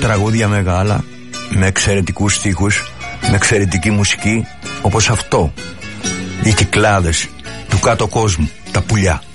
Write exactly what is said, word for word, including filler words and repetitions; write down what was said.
τραγούδια μεγάλα, με εξαιρετικούς στίχους, με εξαιρετική μουσική, όπως αυτό, οι Κυκλάδες του κάτω κόσμου, τα πουλιά.